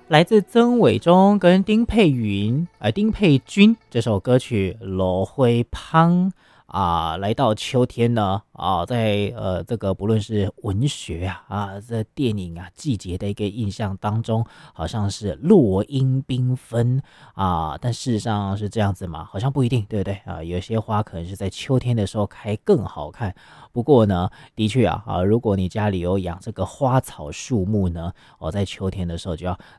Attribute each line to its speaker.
Speaker 1: 来自曾伟忠跟丁佩君这首歌曲《落花香》来到秋天呢在这个不论是文学这电影季节的一个印象当中，好像是落英缤纷但事实上是这样子吗？好像不一定，对不对有些花可能是在秋天的时候开更好看。不过呢，的确如果你家里有养这个花草树木呢，在秋天的时候就要